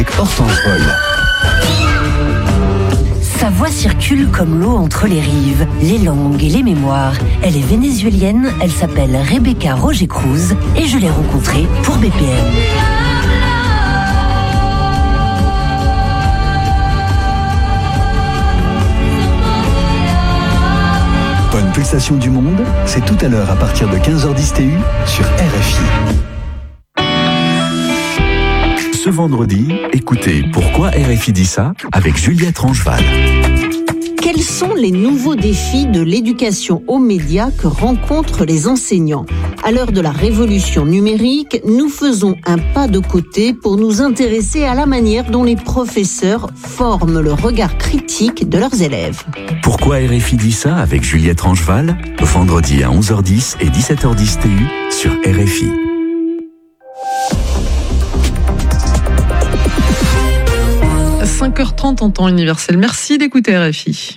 avec Hortense Boll. Sa voix circule comme l'eau entre les rives, les langues et les mémoires. Elle est vénézuélienne, elle s'appelle Rebecca Roger Cruz et je l'ai rencontrée pour BPM. Bonne pulsation du monde, c'est tout à l'heure à partir de 15h10 TU sur RFI. Ce vendredi, écoutez Pourquoi RFI dit ça avec Juliette Rangeval. Quels sont les nouveaux défis de l'éducation aux médias que rencontrent les enseignants ? À l'heure de la révolution numérique, nous faisons un pas de côté pour nous intéresser à la manière dont les professeurs forment le regard critique de leurs élèves. Pourquoi RFI dit ça avec Juliette Rangeval, vendredi à 11h10 et 17h10 TU sur RFI. À 5h30 en temps universel. Merci d'écouter RFI.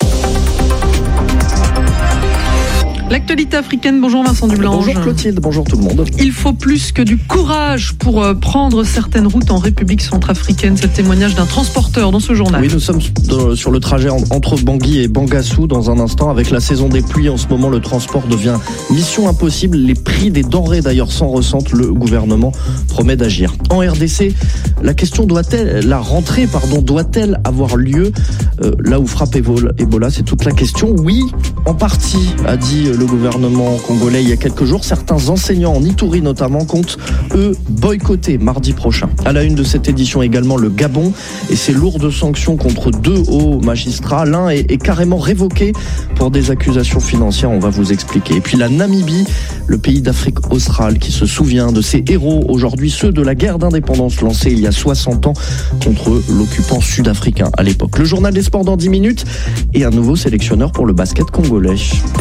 L'actualité africaine, bonjour Vincent Dublange. Bonjour Clotilde, bonjour tout le monde. Il faut plus que du courage pour prendre certaines routes en République centrafricaine. C'est le témoignage d'un transporteur dans ce journal. Oui, nous sommes sur le trajet entre Bangui et Bangassou dans un instant. Avec la saison des pluies en ce moment, le transport devient mission impossible. Les prix des denrées d'ailleurs s'en ressentent. Le gouvernement promet d'agir. En RDC, la question la rentrée doit-elle avoir lieu là où frappe Ebola, c'est toute la question. Oui, en partie, a dit le gouvernement congolais il y a quelques jours. Certains enseignants en Ituri notamment comptent, eux, boycotter mardi prochain. À la une de cette édition également le Gabon et ses lourdes sanctions contre 2 hauts magistrats. L'un est carrément révoqué pour des accusations financières, on va vous expliquer. Et puis la Namibie, le pays d'Afrique australe qui se souvient de ses héros aujourd'hui, ceux de la guerre d'indépendance lancée il y a 60 ans contre l'occupant sud-africain à l'époque. Le journal des sports dans 10 minutes et un nouveau sélectionneur pour le basket congolais.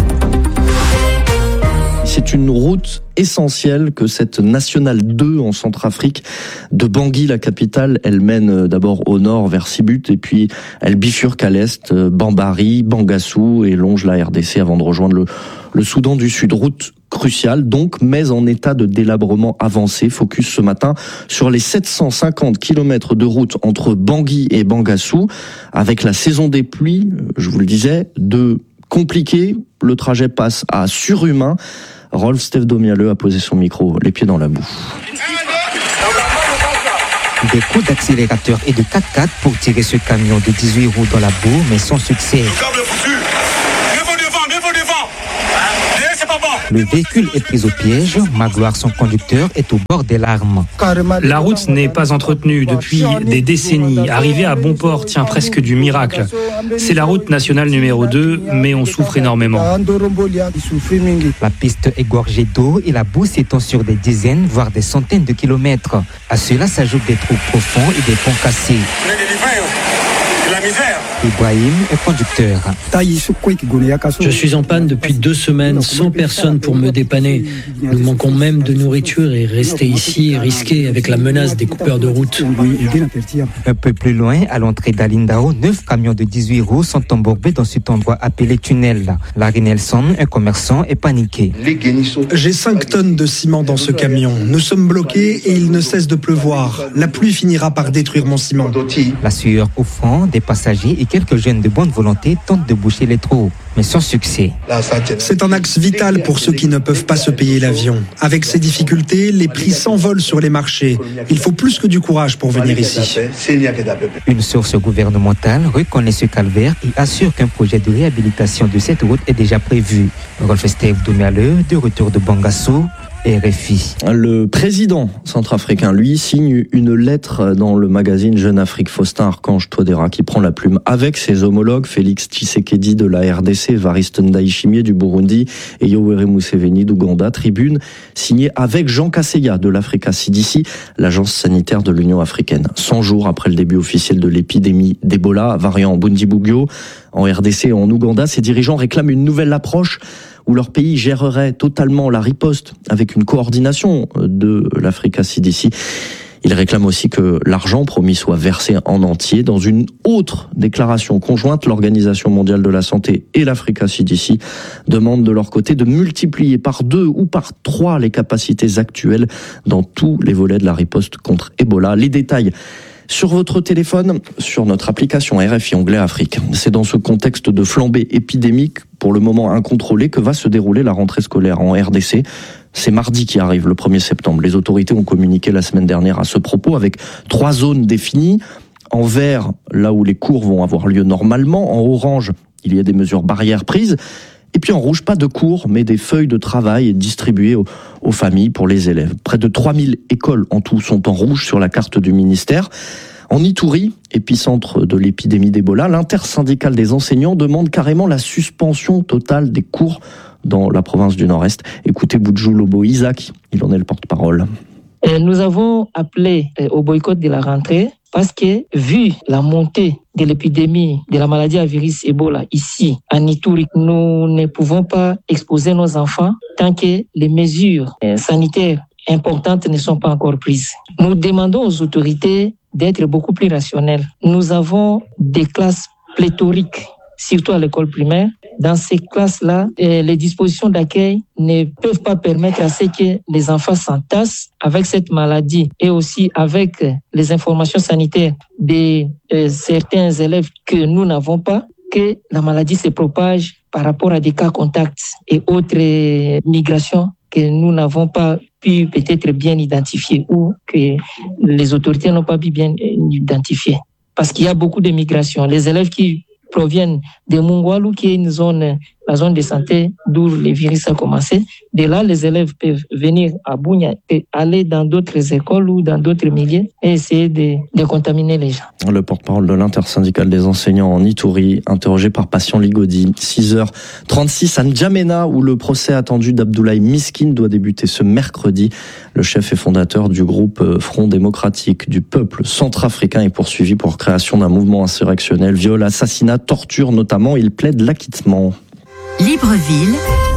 C'est une route essentielle que cette nationale 2 en Centrafrique de Bangui, la capitale. Elle mène d'abord au nord vers Sibut et puis elle bifurque à l'est, Bambari, Bangassou et longe la RDC avant de rejoindre le Soudan du Sud. Route cruciale donc, mais en état de délabrement avancé. Focus ce matin sur les 750 km de route entre Bangui et Bangassou. Avec la saison des pluies, je vous le disais, de compliqué, le trajet passe à surhumain. Rolf Stevdomialeux a posé son micro, les pieds dans la boue. Des coups d'accélérateur et de 4x4 pour tirer ce camion de 18 roues dans la boue, mais sans succès. Le véhicule est pris au piège. Magloire, son conducteur, est au bord des larmes. La route n'est pas entretenue depuis des décennies. Arriver à bon port tient presque du miracle. C'est la route nationale numéro 2, mais on souffre énormément. La piste est gorgée d'eau et la boue s'étend sur des dizaines, voire des centaines de kilomètres. À cela s'ajoutent des trous profonds et des ponts cassés. Ibrahim est conducteur. Je suis en panne depuis 2 semaines, sans personne pour me dépanner. Nous manquons même de nourriture et rester ici est risqué avec la menace des coupeurs de route. Un peu plus loin, à l'entrée d'Alindao, 9 camions de 18 roues sont embourbés dans cet endroit appelé tunnel. Larry Nelson, un commerçant, est paniqué. J'ai 5 tonnes de ciment dans ce camion. Nous sommes bloqués et il ne cesse de pleuvoir. La pluie finira par détruire mon ciment. La sueur au fond, des passagers et quelques jeunes de bonne volonté tentent de boucher les trous, mais sans succès. C'est un axe vital pour ceux qui ne peuvent pas se payer l'avion. Avec ces difficultés, les prix s'envolent sur les marchés. Il faut plus que du courage pour venir ici. Une source gouvernementale reconnaît ce calvaire et assure qu'un projet de réhabilitation de cette route est déjà prévu. Rolf Stevdomialeux, de retour de Bangassou, RFI. Le président centrafricain, lui, signe une lettre dans le magazine Jeune Afrique. Faustin Archange Touadéra qui prend la plume avec ses homologues Félix Tshisekedi de la RDC, Evariste Ndayishimiye du Burundi et Yoweri Museveni d'Ouganda. Tribune signée avec Jean Kaseya de l'Africa CDC, l'agence sanitaire de l'Union africaine. 100 jours après le début officiel de l'épidémie d'Ebola, variant Bundibugyo, en RDC et en Ouganda, ces dirigeants réclament une nouvelle approche où leur pays gérerait totalement la riposte avec une coordination de l'Africa CDC. Ils réclament aussi que l'argent promis soit versé en entier. Dans une autre déclaration conjointe, l'Organisation mondiale de la santé et l'Africa CDC demandent de leur côté de multiplier par 2 ou par 3 les capacités actuelles dans tous les volets de la riposte contre Ebola. Les détails sur votre téléphone, sur notre application RFI Onglet Afrique. C'est dans ce contexte de flambée épidémique, pour le moment incontrôlée, que va se dérouler la rentrée scolaire en RDC. C'est mardi qui arrive, le 1er septembre. Les autorités ont communiqué la semaine dernière à ce propos, avec 3 zones définies. En vert, là où les cours vont avoir lieu normalement. En orange, il y a des mesures barrières prises. Et puis en rouge, pas de cours, mais des feuilles de travail distribuées aux familles pour les élèves. Près de 3000 écoles en tout sont en rouge sur la carte du ministère. En Ituri, épicentre de l'épidémie d'Ebola, l'intersyndicale des enseignants demande carrément la suspension totale des cours dans la province du Nord-Est. Écoutez Boudjou Lobo Isaac, il en est le porte-parole. Nous avons appelé au boycott de la rentrée parce que, vu la montée de l'épidémie de la maladie à virus Ebola ici, en Ituri, nous ne pouvons pas exposer nos enfants tant que les mesures sanitaires importantes ne sont pas encore prises. Nous demandons aux autorités d'être beaucoup plus rationnelles. Nous avons des classes pléthoriques, surtout à l'école primaire. Dans ces classes-là, les dispositions d'accueil ne peuvent pas permettre à ce que les enfants s'entassent avec cette maladie et aussi avec les informations sanitaires de certains élèves que nous n'avons pas, que la maladie se propage par rapport à des cas contacts et autres migrations que nous n'avons pas pu peut-être bien identifier ou que les autorités n'ont pas pu bien identifier. Parce qu'il y a beaucoup de migrations. Les élèves qui proviennent de Mungwalu, qui est une zone, la zone de santé d'où le virus a commencé. De là, les élèves peuvent venir à Bunia et aller dans d'autres écoles ou dans d'autres milieux et essayer de contaminer les gens. Le porte-parole de l'intersyndicale des enseignants en Ituri, interrogé par Patient Ligodi. 6h36 à N'Djamena, où le procès attendu d'Abdoulaye Miskine doit débuter ce mercredi. Le chef et fondateur du groupe Front démocratique du peuple centrafricain est poursuivi pour création d'un mouvement insurrectionnel, viol, assassinat, torture notamment. Il plaide l'acquittement. Libreville,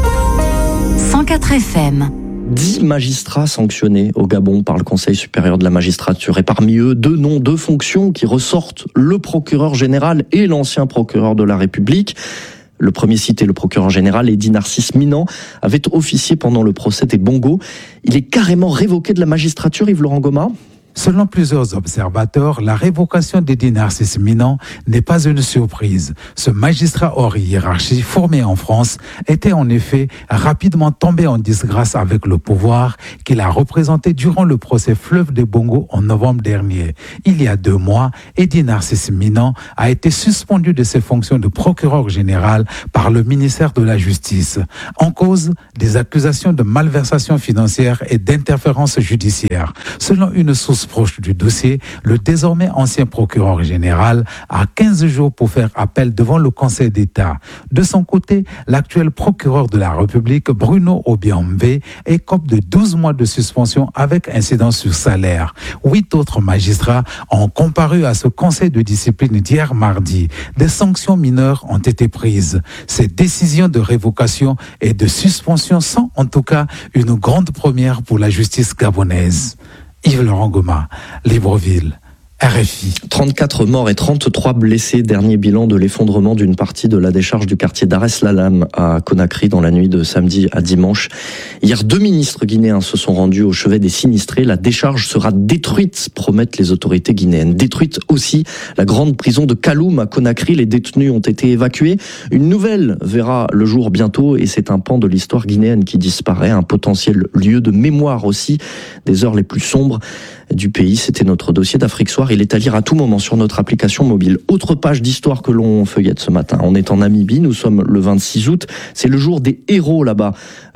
104 FM. 10 magistrats sanctionnés au Gabon par le Conseil supérieur de la magistrature. Et parmi eux, 2 noms, 2 fonctions qui ressortent, le procureur général et l'ancien procureur de la République. Le premier cité, le procureur général, Eddy Narcisse Minant, avait officié pendant le procès des Bongo. Il est carrément révoqué de la magistrature, Yves-Laurent Goma. Selon plusieurs observateurs, la révocation d'Eddy Narcisse Minant n'est pas une surprise. Ce magistrat hors hiérarchie formé en France était en effet rapidement tombé en disgrâce avec le pouvoir qu'il a représenté durant le procès Fleuve des Bongo en novembre dernier. Il y a 2 mois, Eddy Narcisse Minant a été suspendu de ses fonctions de procureur général par le ministère de la Justice. En cause, des accusations de malversation financière et d'interférence judiciaire. Selon une source proche du dossier, le désormais ancien procureur général a 15 jours pour faire appel devant le Conseil d'État. De son côté, l'actuel procureur de la République, Bruno Obiambe, écope de 12 mois de suspension avec incidence sur salaire. 8 autres magistrats ont comparu à ce Conseil de discipline d'hier mardi. Des sanctions mineures ont été prises. Ces décisions de révocation et de suspension sont en tout cas une grande première pour la justice gabonaise. Yves-Laurent Goma, Libreville, RFI. 34 morts et 33 blessés, dernier bilan de l'effondrement d'une partie de la décharge du quartier Dar es Salaam à Conakry dans la nuit de samedi à dimanche. Hier, 2 ministres guinéens se sont rendus au chevet des sinistrés. La décharge sera détruite, promettent les autorités guinéennes. Détruite aussi la grande prison de Kaloum à Conakry. Les détenus ont été évacués. Une nouvelle verra le jour bientôt et c'est un pan de l'histoire guinéenne qui disparaît. Un potentiel lieu de mémoire aussi des heures les plus sombres du pays. C'était notre dossier d'Afrique Soir. Il est à lire à tout moment sur notre application mobile. Autre page d'histoire que l'on feuillette ce matin. On est en Namibie, nous sommes le 26 août. C'est le jour des héros là-bas,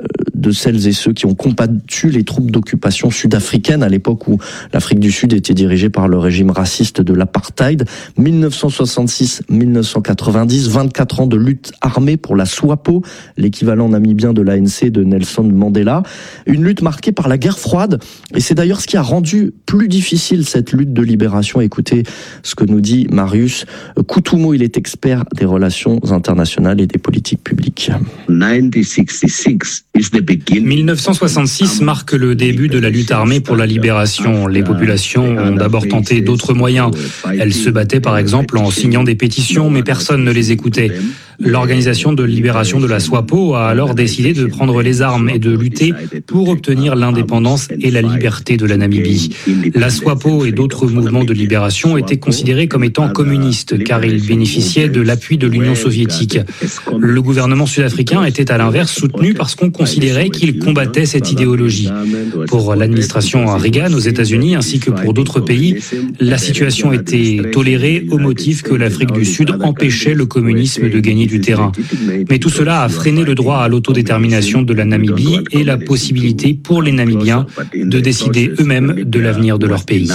de celles et ceux qui ont combattu les troupes d'occupation sud-africaines à l'époque où l'Afrique du Sud était dirigée par le régime raciste de l'apartheid. 1966-1990, 24 ans de lutte armée pour la SWAPO, l'équivalent namibien de l'ANC de Nelson Mandela. Une lutte marquée par la guerre froide. Et c'est d'ailleurs ce qui a rendu plus difficile cette lutte de libération. Écoutez ce que nous dit Marius Koutumo, il est expert des relations internationales et des politiques publiques. 1966 marque le début de la lutte armée pour la libération. Les populations ont d'abord tenté d'autres moyens. Elles se battaient par exemple en signant des pétitions, mais personne ne les écoutait. L'Organisation de libération de la SWAPO a alors décidé de prendre les armes et de lutter pour obtenir l'indépendance et la liberté de la Namibie. La SWAPO et d'autres mouvements de libération étaient considérés comme étant communistes car ils bénéficiaient de l'appui de l'Union soviétique. Le gouvernement sud-africain était à l'inverse soutenu parce qu'on considérait qu'il combattait cette idéologie. Pour l'administration Reagan aux États-Unis ainsi que pour d'autres pays, la situation était tolérée au motif que l'Afrique du Sud empêchait le communisme de gagner du terrain. Mais tout cela a freiné le droit à l'autodétermination de la Namibie et la possibilité pour les Namibiens de décider eux-mêmes de l'avenir de leur pays.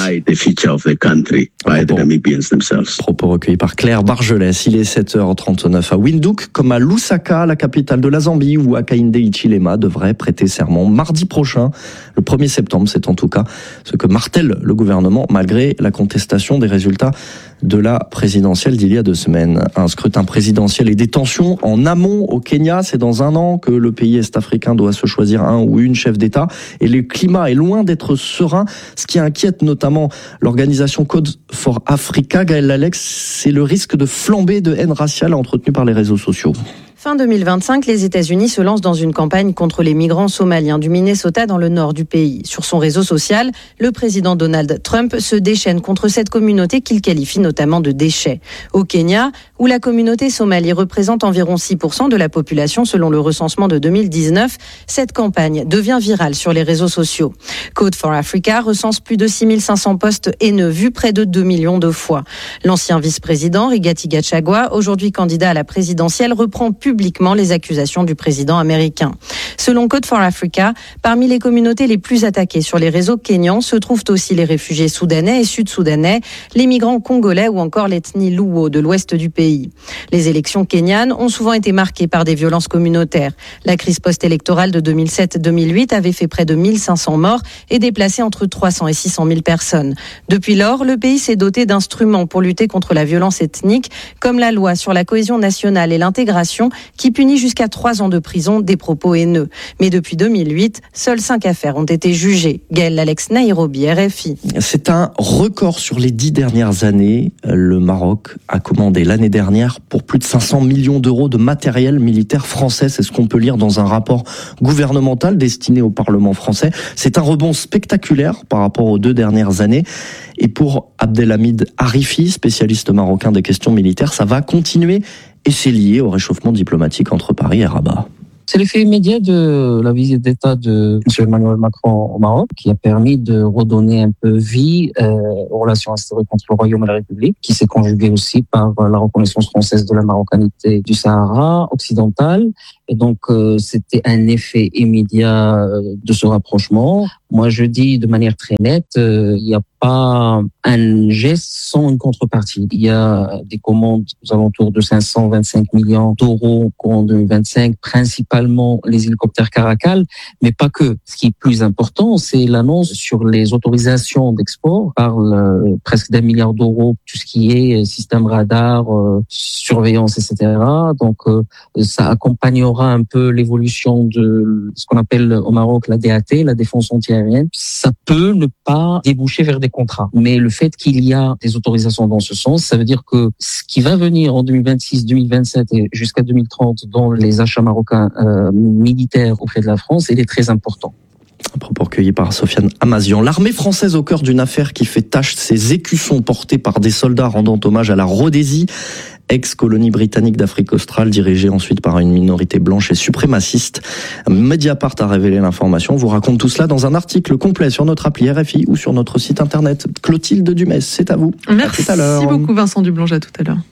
Propos recueillis par Claire Bargelès. Il est 7h39 à Windhoek, comme à Lusaka, la capitale de la Zambie, où Hakainde Hichilema devrait prêter serment mardi prochain. Le 1er septembre, c'est en tout cas ce que martèle le gouvernement, malgré la contestation des résultats de la présidentielle d'il y a 2 semaines. Un scrutin présidentiel et des tensions en amont au Kenya. C'est dans 1 an que le pays est-africain doit se choisir un ou une chef d'État. Et le climat est loin d'être serein. Ce qui inquiète notamment l'organisation Code for Africa, Gaël Lalex, c'est le risque de flambée de haine raciale entretenue par les réseaux sociaux. Fin 2025, les États-Unis se lancent dans une campagne contre les migrants somaliens du Minnesota dans le nord du pays. Sur son réseau social, le président Donald Trump se déchaîne contre cette communauté qu'il qualifie notamment de déchets. Au Kenya, où la communauté somalie représente environ 6% de la population selon le recensement de 2019, cette campagne devient virale sur les réseaux sociaux. Code for Africa recense plus de 6500 posts haineux vus près de 2 millions de fois. L'ancien vice-président Rigathi Gachagua, aujourd'hui candidat à la présidentielle, reprend publiquement les accusations du président américain. Selon Code for Africa, parmi les communautés les plus attaquées sur les réseaux kenyans se trouvent aussi les réfugiés soudanais et sud-soudanais, les migrants congolais ou encore l'ethnie Luo de l'ouest du pays. Les élections kenyanes ont souvent été marquées par des violences communautaires. La crise post-électorale de 2007-2008 avait fait près de 1500 morts et déplacé entre 300 et 600 000 personnes. Depuis lors, le pays s'est doté d'instruments pour lutter contre la violence ethnique, comme la loi sur la cohésion nationale et l'intégration, qui punit jusqu'à 3 ans de prison des propos haineux. Mais depuis 2008, seules 5 affaires ont été jugées. Gaël Lalex, Nairobi, RFI. C'est un record sur les 10 dernières années. Le Maroc a commandé l'année dernière pour plus de 500 millions d'euros de matériel militaire français. C'est ce qu'on peut lire dans un rapport gouvernemental destiné au Parlement français. C'est un rebond spectaculaire par rapport aux 2 dernières années. Et pour Abdelhamid Arifi, spécialiste marocain des questions militaires, ça va continuer. Et c'est lié au réchauffement diplomatique entre Paris et Rabat. C'est l'effet immédiat de la visite d'État de M. Emmanuel Macron au Maroc qui a permis de redonner un peu vie aux relations historiques entre le Royaume et la République, qui s'est conjuguée aussi par la reconnaissance française de la marocanité du Sahara occidental. Et donc, c'était un effet immédiat de ce rapprochement. Moi, je dis de manière très nette, il n'y a pas un geste sans une contrepartie. Il y a des commandes aux alentours de 525 millions d'euros en 2025, principalement les hélicoptères Caracal, mais pas que. Ce qui est plus important, c'est l'annonce sur les autorisations d'export. On parle presque d'1 milliard d'euros, tout ce qui est système radar, surveillance, etc. Donc, ça accompagnera un peu l'évolution de ce qu'on appelle au Maroc la DAT, la défense antiaérienne. Ça peut ne pas déboucher vers des contrats. Mais le fait qu'il y a des autorisations dans ce sens, ça veut dire que ce qui va venir en 2026, 2027 et jusqu'à 2030 dans les achats marocains militaires auprès de la France, il est très important. Un propos recueilli par Sofiane Amazian. L'armée française au cœur d'une affaire qui fait tache, ses écussons portés par des soldats rendant hommage à la Rhodésie, ex-colonie britannique d'Afrique australe, dirigée ensuite par une minorité blanche et suprémaciste. Mediapart a révélé l'information. On vous raconte tout cela dans un article complet sur notre appli RFI ou sur notre site internet. Clotilde Dumais, c'est à vous. Merci à tout à l'heure. Beaucoup Vincent Dublanche, à tout à l'heure.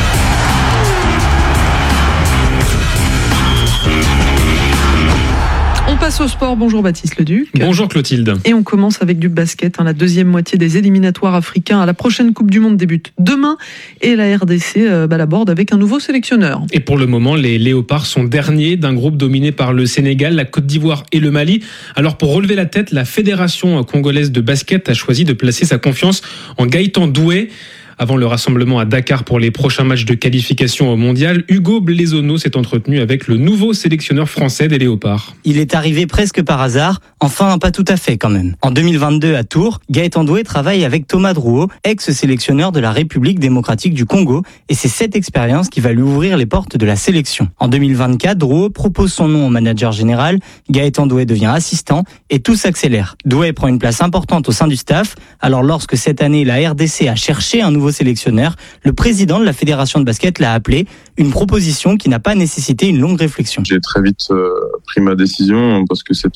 On passe au sport. Bonjour Baptiste Leduc. Bonjour Clotilde. Et on commence avec du basket. La deuxième moitié des éliminatoires africains à la prochaine Coupe du Monde débute demain. Et la RDC l'aborde avec un nouveau sélectionneur. Et pour le moment, les Léopards sont derniers d'un groupe dominé par le Sénégal, la Côte d'Ivoire et le Mali. Alors pour relever la tête, la Fédération congolaise de basket a choisi de placer sa confiance en Gaëtan Doué. Avant le rassemblement à Dakar pour les prochains matchs de qualification au mondial, Hugo Blaisono s'est entretenu avec le nouveau sélectionneur français des Léopards. Il est arrivé presque par hasard, enfin pas tout à fait quand même. En 2022 à Tours, Gaëtan Doué travaille avec Thomas Drouot, ex-sélectionneur de la République démocratique du Congo, et c'est cette expérience qui va lui ouvrir les portes de la sélection. En 2024, Drouot propose son nom au manager général, Gaëtan Doué devient assistant et tout s'accélère. Doué prend une place importante au sein du staff, alors lorsque cette année la RDC a cherché un nouveau sélectionneur, le président de la fédération de basket l'a appelé, une proposition qui n'a pas nécessité une longue réflexion. J'ai très vite pris ma décision parce que c'est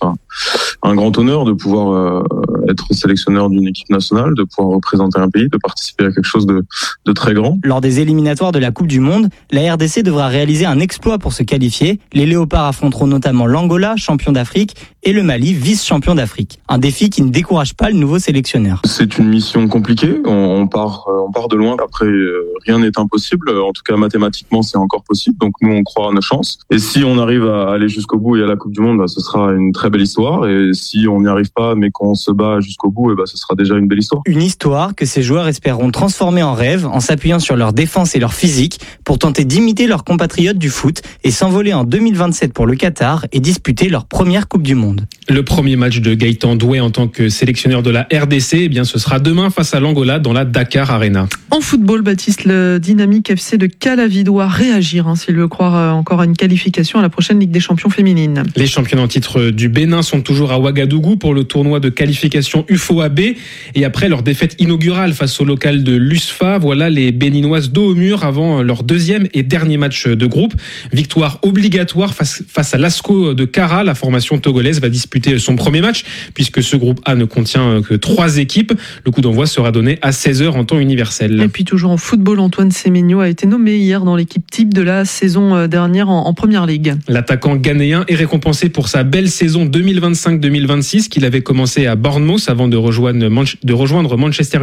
un grand honneur de pouvoir être sélectionneur d'une équipe nationale, de pouvoir représenter un pays, de participer à quelque chose de très grand. Lors des éliminatoires de la Coupe du Monde, la RDC devra réaliser un exploit pour se qualifier. Les Léopards affronteront notamment l'Angola, champion d'Afrique, et le Mali, vice-champion d'Afrique. Un défi qui ne décourage pas le nouveau sélectionneur. C'est une mission compliquée, on part de loin. Après, rien n'est impossible, en tout cas mathématiquement c'est encore possible, donc nous on croit à nos chances. Et si on arrive à aller jusqu'au bout et à la Coupe du Monde, ce sera une très belle histoire, et si on n'y arrive pas mais qu'on se bat jusqu'au bout, ce sera déjà une belle histoire. Une histoire que ces joueurs espéreront transformer en rêve en s'appuyant sur leur défense et leur physique pour tenter d'imiter leurs compatriotes du foot et s'envoler en 2027 pour le Qatar et disputer leur première Coupe du Monde. Le premier match de Gaëtan Doué en tant que sélectionneur de la RDC, ce sera demain face à l'Angola dans la Dakar Arena. En football, Baptiste, le Dynamique FC de Calavi doit réagir s'il veut croire encore à une qualification à la prochaine Ligue des Champions féminine. Les championnes en titre du Bénin sont toujours à Ouagadougou pour le tournoi de qualification UFOAB. Et après leur défaite inaugurale face au local de l'USFA, voilà les Béninoises dos au mur avant leur deuxième et dernier match de groupe. Victoire obligatoire face à l'ASCO de Kara. La formation togolaise va disputer son premier match puisque ce groupe A ne contient que 3 équipes. Le coup d'envoi sera donné à 16h en temps universel. Et puis toujours en football, Antoine Semenyo a été nommé hier dans l'équipe type de la saison dernière en Première Ligue. L'attaquant ghanéen est récompensé pour sa belle saison 2025-2026 qu'il avait commencé à Bournemouth avant de rejoindre Manchester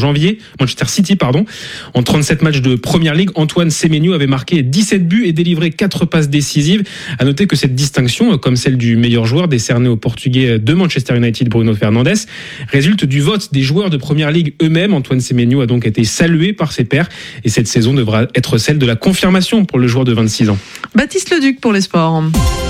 City. En 37 matchs de Première Ligue, Antoine Semenyo avait marqué 17 buts et délivré 4 passes décisives. À noter que cette distinction, comme celle du meilleur joueur décerné au Portugais de Manchester United, Bruno Fernandes, résulte du vote des joueurs de Première Ligue eux-mêmes. Antoine Semenyo a donc été salué par ses pairs et cette saison devra être celle de la confirmation pour le joueur de 26 ans. Baptiste Leduc pour les sports.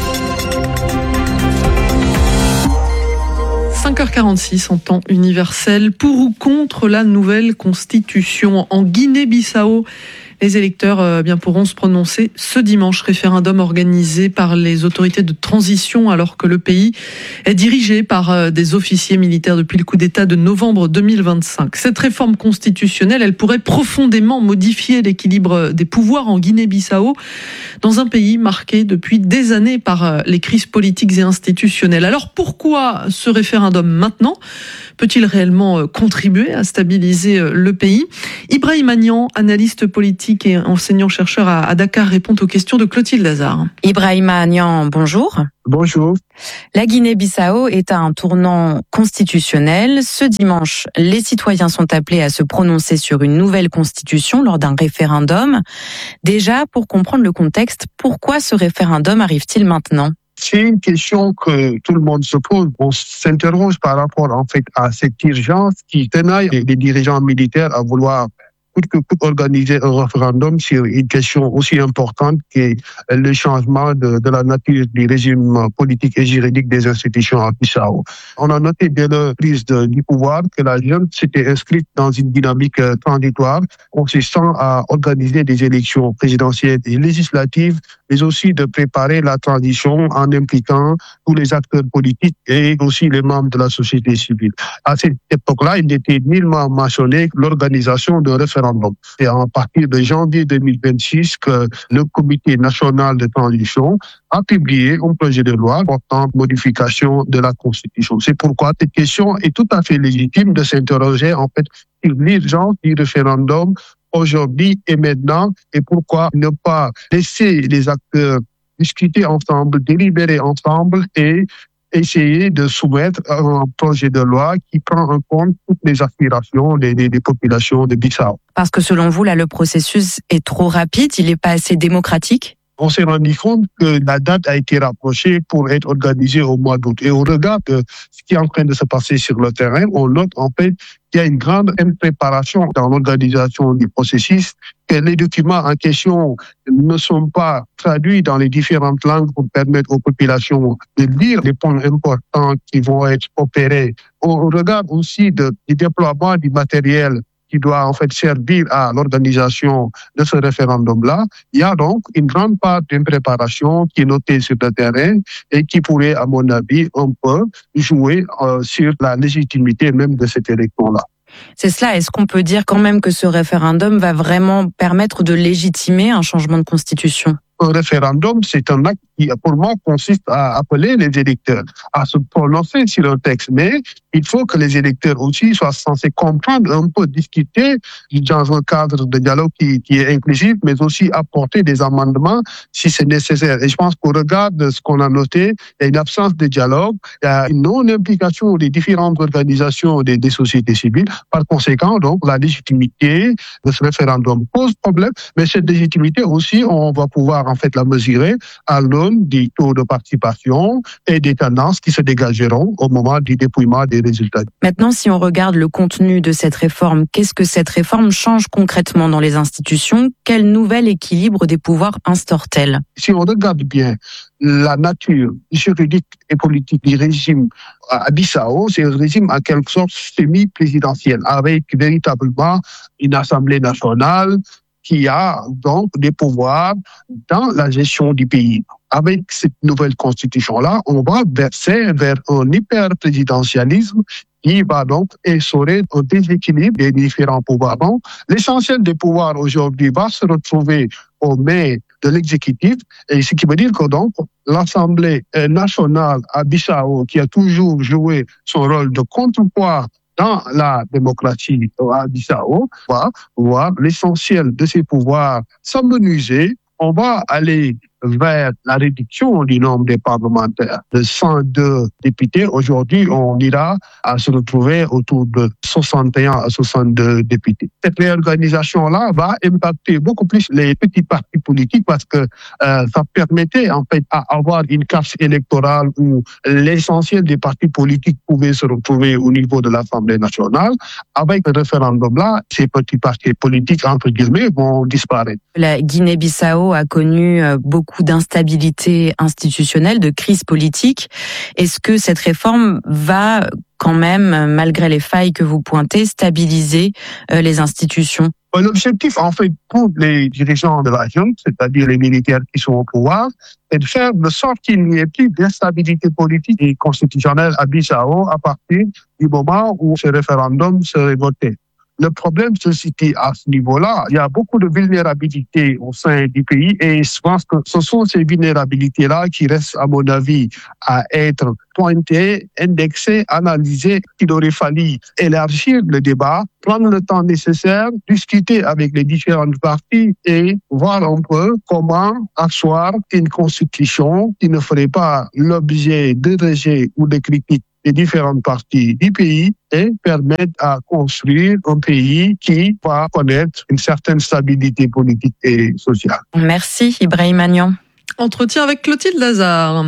5h46 en temps universel. Pour ou contre la nouvelle constitution en Guinée-Bissau? Les électeurs pourront se prononcer ce dimanche. Référendum organisé par les autorités de transition alors que le pays est dirigé par des officiers militaires depuis le coup d'État de novembre 2025. Cette réforme constitutionnelle, elle pourrait profondément modifier l'équilibre des pouvoirs en Guinée-Bissau, dans un pays marqué depuis des années par les crises politiques et institutionnelles. Alors pourquoi ce référendum maintenant ? Peut-il réellement contribuer à stabiliser le pays ? Ibrahim Agnan, analyste politique et enseignant-chercheur à Dakar, répond aux questions de Clotilde Hazard. Ibrahim Agnan, bonjour. Bonjour. La Guinée-Bissau est à un tournant constitutionnel. Ce dimanche, les citoyens sont appelés à se prononcer sur une nouvelle constitution lors d'un référendum. Déjà, pour comprendre le contexte, pourquoi ce référendum arrive-t-il maintenant ? C'est une question que tout le monde se pose. On s'interroge par rapport à cette urgence qui tenaille les dirigeants militaires à vouloir organiser un référendum sur une question aussi importante que le changement de la nature du régime politique et juridique des institutions à Bissau. On a noté dès la prise du pouvoir que la junte s'était inscrite dans une dynamique transitoire consistant à organiser des élections présidentielles et législatives, mais aussi de préparer la transition en impliquant tous les acteurs politiques et aussi les membres de la société civile. À cette époque-là, il n'était nullement mentionné l'organisation de référendum. C'est à partir de janvier 2026 que le Comité national de transition a publié un projet de loi portant modification de la Constitution. C'est pourquoi cette question est tout à fait légitime de s'interroger sur l'urgence du référendum aujourd'hui et maintenant, et pourquoi ne pas laisser les acteurs discuter ensemble, délibérer ensemble et essayer de soumettre un projet de loi qui prend en compte toutes les aspirations des populations de Bissau. Parce que selon vous, là, le processus est trop rapide, il n'est pas assez démocratique ? on s'est rendu compte que la date a été rapprochée pour être organisée au mois d'août. Et au regard de ce qui est en train de se passer sur le terrain, on note en fait qu'il y a une grande impréparation dans l'organisation du processus, que les documents en question ne sont pas traduits dans les différentes langues pour permettre aux populations de lire les points importants qui vont être opérés. On regarde aussi du déploiement du matériel qui doit en fait servir à l'organisation de ce référendum-là. Il y a donc une grande part d'impréparation qui est notée sur le terrain et qui pourrait, à mon avis, un peu jouer sur la légitimité même de cette élection-là. C'est cela. Est-ce qu'on peut dire quand même que ce référendum va vraiment permettre de légitimer un changement de constitution ? Un référendum, c'est un acte qui, pour moi, consiste à appeler les électeurs à se prononcer sur un texte. Mais il faut que les électeurs aussi soient censés comprendre, un peu discuter dans un cadre de dialogue qui est inclusif, mais aussi apporter des amendements si c'est nécessaire. Et je pense qu'au regard de ce qu'on a noté, il y a une absence de dialogue, il y a une non-implication des différentes organisations des sociétés civiles. Par conséquent, donc, la légitimité de ce référendum pose problème, mais cette légitimité aussi, on va pouvoir en fait la mesurer à l'aune des taux de participation et des tendances qui se dégageront au moment du dépouillement des résultats. Maintenant, si on regarde le contenu de cette réforme, qu'est-ce que cette réforme change concrètement dans les institutions ? Quel nouvel équilibre des pouvoirs instaure-t-elle ? Si on regarde bien la nature juridique et politique du régime à Bissau, c'est un régime en quelque sorte semi-présidentiel, avec véritablement une assemblée nationale qui a donc des pouvoirs dans la gestion du pays. Avec cette nouvelle constitution-là, on va verser vers un hyper-présidentialisme qui va donc essorer un déséquilibre des différents pouvoirs. Donc, l'essentiel des pouvoirs aujourd'hui va se retrouver aux mains de l'exécutif, et ce qui veut dire que donc l'Assemblée nationale à Bissau, qui a toujours joué son rôle de contrepoids dans la démocratie à Bissau, va voir l'essentiel de ses pouvoirs s'amenuiser. On va aller vers la réduction du nombre des parlementaires de 102 députés. Aujourd'hui, on ira à se retrouver autour de 61 à 62 députés. Cette réorganisation-là va impacter beaucoup plus les petits partis politiques parce que ça permettait en fait à avoir une carte électorale où l'essentiel des partis politiques pouvaient se retrouver au niveau de l'Assemblée nationale. Avec le référendum-là, ces petits partis politiques, entre guillemets, vont disparaître. La Guinée-Bissau a connu beaucoup d'instabilité institutionnelle, de crise politique. Est-ce que cette réforme va quand même, malgré les failles que vous pointez, stabiliser les institutions ? L'objectif, en fait, pour les dirigeants de la junte, c'est-à-dire les militaires qui sont au pouvoir, est de faire de sorte qu'il n'y ait plus d'instabilité politique et constitutionnelle à Bissau à partir du moment où ce référendum serait voté. Le problème se situe à ce niveau-là. Il y a beaucoup de vulnérabilités au sein du pays et je pense que ce sont ces vulnérabilités-là qui restent, à mon avis, à être pointées, indexées, analysées. Il aurait fallu élargir le débat, prendre le temps nécessaire, discuter avec les différentes parties et voir un peu comment asseoir une constitution qui ne ferait pas l'objet de rejet ou de critiques des différentes parties du pays et permettre à construire un pays qui va connaître une certaine stabilité politique et sociale. Merci Ibrahim Agnan. Entretien avec Clotilde Lazare.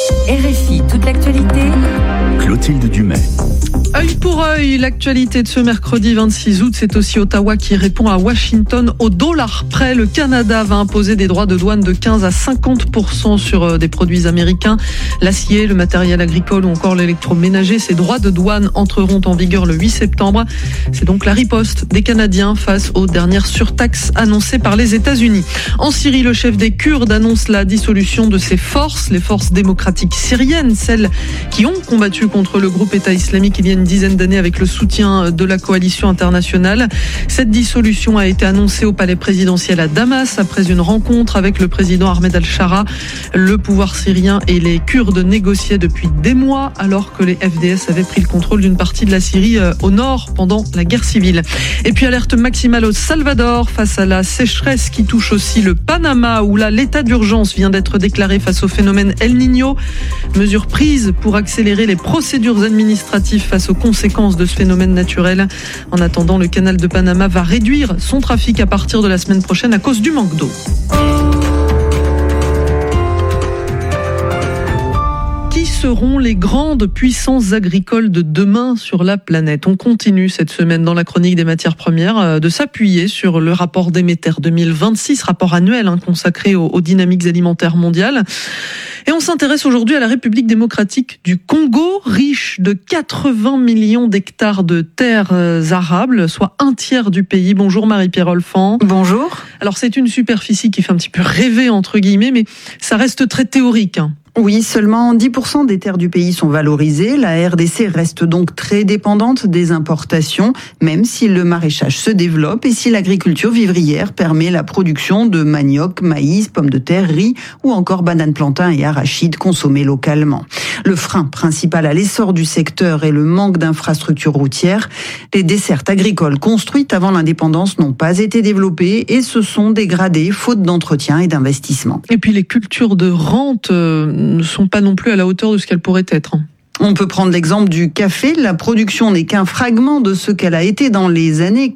RFI, toute l'actualité. Clotilde Dumais. Œil pour œil, l'actualité de ce mercredi 26 août, c'est aussi Ottawa qui répond à Washington au dollar près. Le Canada va imposer des droits de douane de 15 à 50% sur des produits américains. L'acier, le matériel agricole ou encore l'électroménager, ces droits de douane entreront en vigueur le 8 septembre. C'est donc la riposte des Canadiens face aux dernières surtaxes annoncées par les États-Unis. En Syrie, le chef des Kurdes annonce la dissolution de ses forces, les forces démocratiques syriennes, celles qui ont combattu contre le groupe État islamique il y a une dizaine d'années avec le soutien de la coalition internationale. Cette dissolution a été annoncée au palais présidentiel à Damas après une rencontre avec le président Ahmed al-Shara. Le pouvoir syrien et les Kurdes négociaient depuis des mois alors que les FDS avaient pris le contrôle d'une partie de la Syrie au nord pendant la guerre civile. Et puis alerte maximale au Salvador face à la sécheresse qui touche aussi le Panama où là l'état d'urgence vient d'être déclaré face au phénomène El Niño. Mesures prises pour accélérer les procédures administratives face aux conséquences de ce phénomène naturel. En attendant, le canal de Panama va réduire son trafic à partir de la semaine prochaine à cause du manque d'eau. seront les grandes puissances agricoles de demain sur la planète? On continue cette semaine dans la chronique des matières premières de s'appuyer sur le rapport Demeter 2026, rapport annuel consacré aux dynamiques alimentaires mondiales. Et on s'intéresse aujourd'hui à la République démocratique du Congo, riche de 80 millions d'hectares de terres arables, soit un tiers du pays. Bonjour Marie-Pierre Olfan. Bonjour. Alors c'est une superficie qui fait un petit peu rêver entre guillemets, mais ça reste très théorique. Oui, seulement 10% des terres du pays sont valorisées. La RDC reste donc très dépendante des importations, même si le maraîchage se développe et si l'agriculture vivrière permet la production de manioc, maïs, pommes de terre, riz ou encore bananes, plantains et arachides consommés localement. Le frein principal à l'essor du secteur est le manque d'infrastructures routières. Les dessertes agricoles construites avant l'indépendance n'ont pas été développées et se sont dégradées faute d'entretien et d'investissement. Et puis les cultures de rente ne sont pas non plus à la hauteur de ce qu'elles pourraient être. On peut prendre l'exemple du café. La production n'est qu'un fragment de ce qu'elle a été dans les années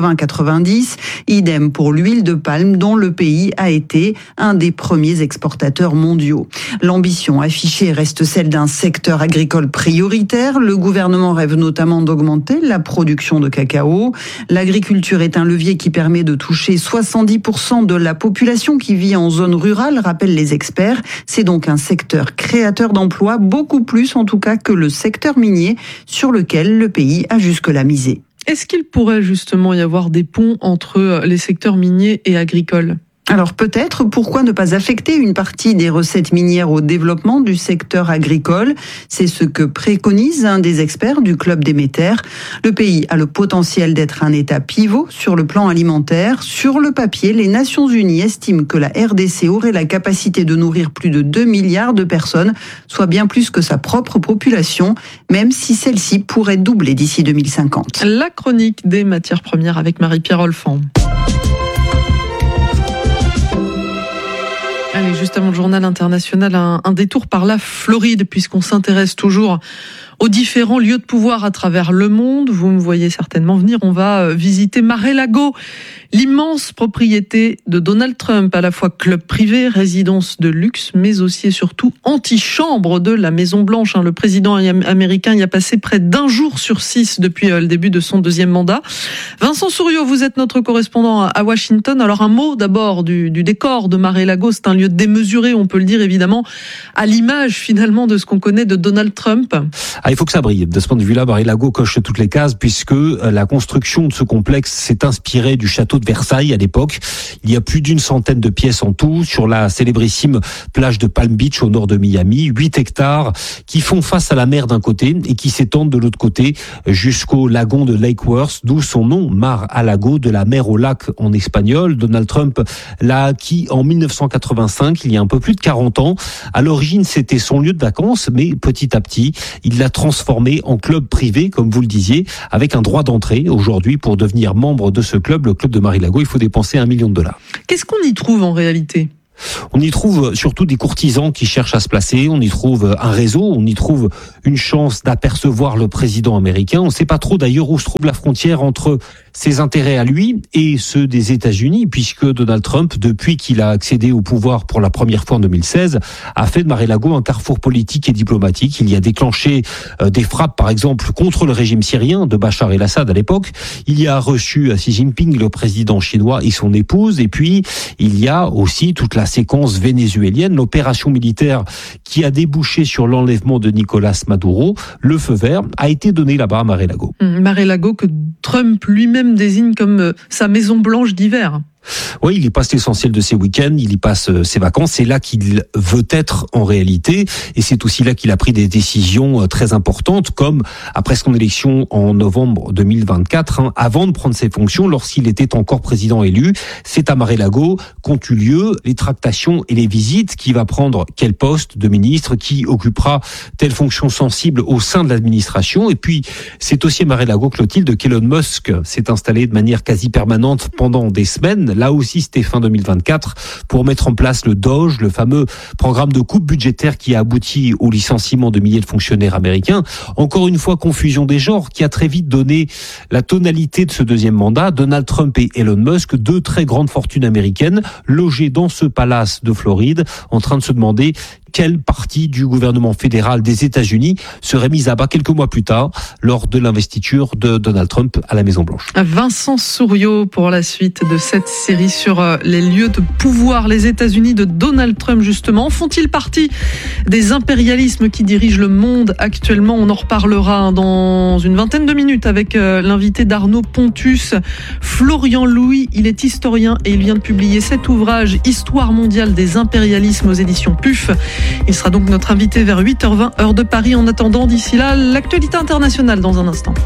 80-90. Idem pour l'huile de palme dont le pays a été un des premiers exportateurs mondiaux. L'ambition affichée reste celle d'un secteur agricole prioritaire. Le gouvernement rêve notamment d'augmenter la production de cacao. L'agriculture est un levier qui permet de toucher 70% de la population qui vit en zone rurale, rappellent les experts. C'est donc un secteur créateur d'emplois, beaucoup plus en tout cas que le secteur minier sur lequel le pays a jusque-là misé. Est-ce qu'il pourrait justement y avoir des ponts entre les secteurs miniers et agricoles ? Alors peut-être, pourquoi ne pas affecter une partie des recettes minières au développement du secteur agricole? C'est ce que préconise un des experts du club Demeter. Le pays a le potentiel d'être un État pivot sur le plan alimentaire. Sur le papier, les Nations Unies estiment que la RDC aurait la capacité de nourrir plus de 2 milliards de personnes, soit bien plus que sa propre population, même si celle-ci pourrait doubler d'ici 2050. La chronique des matières premières avec Marie-Pierre Olfan. Allez, juste avant le journal international, un détour par la Floride, puisqu'on s'intéresse toujours aux différents lieux de pouvoir à travers le monde. Vous me voyez certainement venir, on va visiter Mar-a-Lago, l'immense propriété de Donald Trump, à la fois club privé, résidence de luxe, mais aussi et surtout antichambre de la Maison-Blanche. Le président américain y a passé près d'1 jour sur 6 depuis le début de son 2e mandat. Vincent Souriau, vous êtes notre correspondant à Washington. Alors un mot d'abord du décor de Mar-a-Lago. C'est un lieu démesuré, on peut le dire évidemment, à l'image finalement de ce qu'on connaît de Donald Trump. Il faut que ça brille. De ce point de vue-là, Mar-a-Lago coche toutes les cases puisque la construction de ce complexe s'est inspirée du château de Versailles à l'époque. Il y a plus d'100 de pièces en tout sur la célébrissime plage de Palm Beach au nord de Miami. 8 hectares qui font face à la mer d'un côté et qui s'étendent de l'autre côté jusqu'au lagon de Lake Worth, d'où son nom, Mar-a-Lago, de la mer au lac en espagnol. Donald Trump l'a acquis en 1985, il y a un peu plus de 40 ans. À l'origine, c'était son lieu de vacances, mais petit à petit, il l'a transformé en club privé, comme vous le disiez, avec un droit d'entrée. Aujourd'hui, pour devenir membre de ce club, le club de Mar-a-Lago, il faut dépenser $1 million. Qu'est-ce qu'on y trouve en réalité ? On y trouve surtout des courtisans qui cherchent à se placer, on y trouve un réseau, on y trouve une chance d'apercevoir le président américain. On ne sait pas trop d'ailleurs où se trouve la frontière entre ses intérêts à lui et ceux des États-Unis, puisque Donald Trump, depuis qu'il a accédé au pouvoir pour la première fois en 2016, a fait de Mar-a-Lago un carrefour politique et diplomatique. Il y a déclenché des frappes, par exemple, contre le régime syrien de Bachar el-Assad à l'époque. Il y a reçu Xi Jinping, le président chinois, et son épouse. Et puis, il y a aussi toute la séquence vénézuélienne, l'opération militaire qui a débouché sur l'enlèvement de Nicolas Maduro. Le feu vert a été donné là-bas à Mar-a-Lago. Mar-a-Lago que Trump lui-même désigne comme sa Maison Blanche d'hiver. Oui, il y passe l'essentiel de ses week-ends, il y passe ses vacances. C'est là qu'il veut être en réalité. Et c'est aussi là qu'il a pris des décisions très importantes, comme après son élection en novembre 2024, avant de prendre ses fonctions, lorsqu'il était encore président élu. C'est à Mar-a-Lago qu'ont eu lieu les tractations et les visites. Qui va prendre quel poste de ministre, qui occupera telle fonction sensible au sein de l'administration. Et puis, c'est aussi à Mar-a-Lago, Clotilde, qu'Elon Musk s'est installé de manière quasi permanente pendant des semaines. Là aussi, c'était fin 2024, pour mettre en place le DOGE, le fameux programme de coupe budgétaire qui a abouti au licenciement de milliers de fonctionnaires américains. Encore une fois, confusion des genres qui a très vite donné la tonalité de ce deuxième mandat. Donald Trump et Elon Musk, 2 très grandes fortunes américaines, logées dans ce palace de Floride, en train de se demander quelle partie du gouvernement fédéral des États-Unis serait mise à bas quelques mois plus tard lors de l'investiture de Donald Trump à la Maison-Blanche. Vincent Souriau pour la suite de cette série sur les lieux de pouvoir. Les États-Unis de Donald Trump, justement, font-ils partie des impérialismes qui dirigent le monde actuellement? On en reparlera dans une vingtaine de minutes avec l'invité d'Arnaud Pontus, Florian Louis. Il est historien et il vient de publier cet ouvrage, Histoire mondiale des impérialismes, aux éditions PUF. Il sera donc notre invité vers 8h20, heure de Paris. En attendant, d'ici là, l'actualité internationale dans un instant.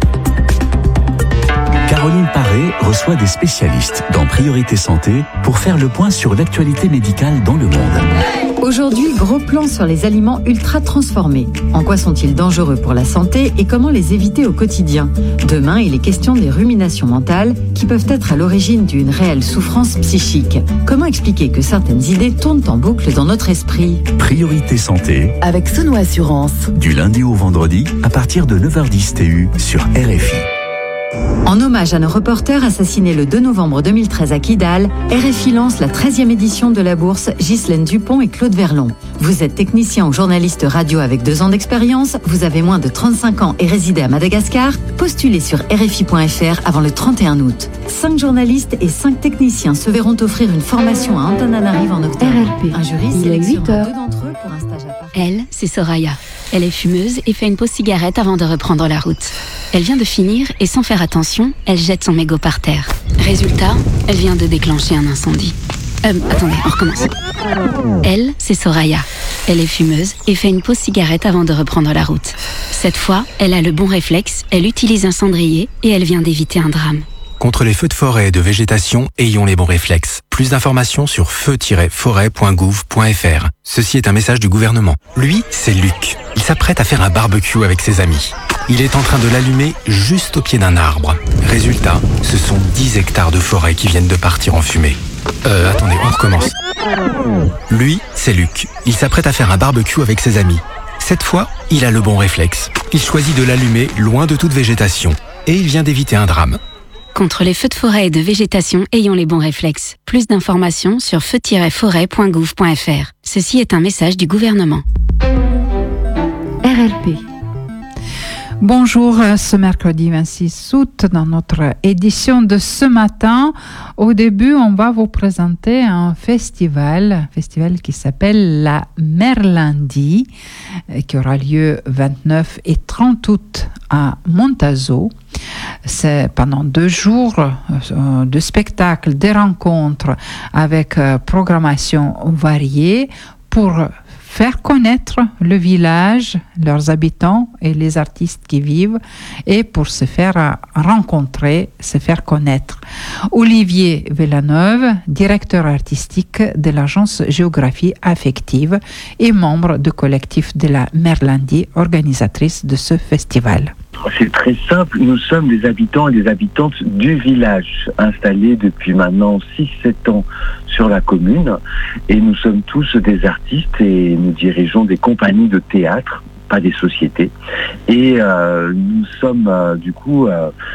Caroline Paré reçoit des spécialistes dans Priorité Santé pour faire le point sur l'actualité médicale dans le monde. Aujourd'hui, gros plan sur les aliments ultra transformés. En quoi sont-ils dangereux pour la santé et comment les éviter au quotidien? Demain, il est question des ruminations mentales qui peuvent être à l'origine d'une réelle souffrance psychique. Comment expliquer que certaines idées tournent en boucle dans notre esprit? Priorité Santé avec Sono Assurance. Du lundi au vendredi à partir de 9h10 TU sur RFI. En hommage à nos reporters assassinés le 2 novembre 2013 à Kidal, RFI lance la 13e édition de la bourse Ghislaine Dupont et Claude Verlon. Vous êtes technicien ou journaliste radio avec 2 ans d'expérience, vous avez moins de 35 ans et résidez à Madagascar, postulez sur RFI.fr avant le 31 août. 5 journalistes et 5 techniciens se verront offrir une formation à Antananarive en octobre. RLP. Un jury sélectionnera 2 d'entre eux pour un stage à Paris. Elle, c'est Soraya. Elle est fumeuse et fait une pause cigarette avant de reprendre la route. Elle vient de finir et sans faire attention, elle jette son mégot par terre. Résultat, elle vient de déclencher un incendie. Attendez, on recommence. Elle, c'est Soraya. Elle est fumeuse et fait une pause cigarette avant de reprendre la route. Cette fois, elle a le bon réflexe, elle utilise un cendrier et elle vient d'éviter un drame. Contre les feux de forêt et de végétation, ayons les bons réflexes. Plus d'informations sur feu-forêt.gouv.fr. Ceci est un message du gouvernement. Lui, c'est Luc. Il s'apprête à faire un barbecue avec ses amis. Il est en train de l'allumer juste au pied d'un arbre. Résultat, ce sont 10 hectares de forêt qui viennent de partir en fumée. Attendez, on recommence. Lui, c'est Luc. Il s'apprête à faire un barbecue avec ses amis. Cette fois, il a le bon réflexe. Il choisit de l'allumer loin de toute végétation. Et il vient d'éviter un drame. Contre les feux de forêt et de végétation, ayons les bons réflexes. Plus d'informations sur feu-forêt.gouv.fr. Ceci est un message du gouvernement. RLP. Bonjour, ce mercredi 26 août, dans notre édition de ce matin, au début, on va vous présenter un festival qui s'appelle la Merlandie, qui aura lieu 29 et 30 août à Montazo. C'est pendant 2 jours de spectacles, des rencontres avec programmation variée pour faire connaître le village, leurs habitants et les artistes qui vivent, et pour se faire rencontrer, se faire connaître. Olivier Villeneuve, directeur artistique de l'agence Géographie Affective et membre du collectif de la Merlandie, organisatrice de ce festival. C'est très simple, nous sommes des habitants et des habitantes du village, installés depuis maintenant 6-7 ans sur la commune, et nous sommes tous des artistes et nous dirigeons des compagnies de théâtre, pas des sociétés, et nous sommes du coup